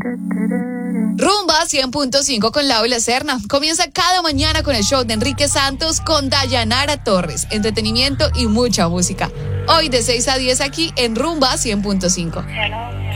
Rumba 100.5 con Lau y la Serna. Comienza cada mañana con el show de Enrique Santos con Dayanara Torres. Entretenimiento y mucha música. Hoy de 6 a 10 aquí en Rumba 100.5.